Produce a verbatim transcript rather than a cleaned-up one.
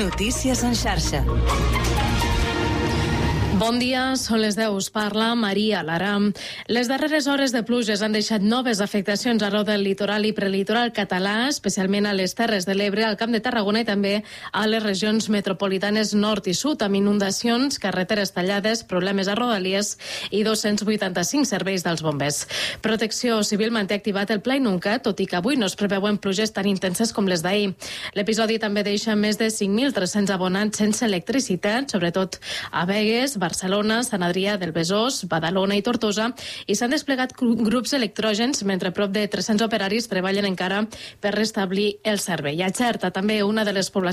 Notícies en xarxa. Bon dia, són les deu. Us parla Maria Lara. Les darreres hores de pluges han deixat noves afectacions arreu del litoral i prelitoral català, especialment a les Terres de l'Ebre, al Camp de Tarragona i també a les regions metropolitanes nord i sud, amb inundacions, carreteres tallades, problemes a Rodalies i dos-cents vuitanta-cinc serveis dels bombers. Protecció Civil manté activat el Pla Inunca, tot i que avui no es preveuen pluges tan intenses com les d'ahir. L'episodi també deixa més de cinc mil tres-cents abonats sense electricitat, sobretot a Begues, Barcelona, Sant Adrià del Besòs, Badalona i Tortosa, i s'han desplegat grups electrògens mentre prop de tres-cents operaris treballen encara per restablir el servei. A Xerta, també una de les poblacions